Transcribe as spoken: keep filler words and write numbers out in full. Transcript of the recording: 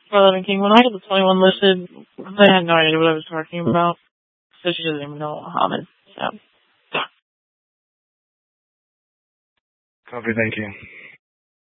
For Living King, when I had the twenty-one listed, they had no idea what I was talking about. So she doesn't even know Muhammad. So. Copy, thank you.